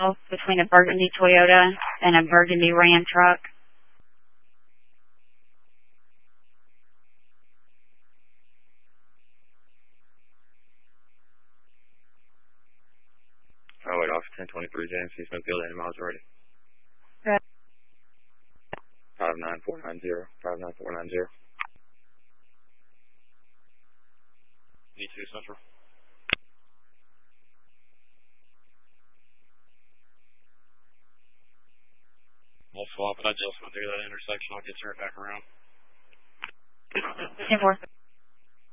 between a burgundy Toyota and a burgundy Ram truck. Oh, wait, off 1023 James, he's been fielded any miles already. Good. 59490, 59490. D2 Central. We'll swap it. I just went through that intersection. I'll get you right back around. 10-4.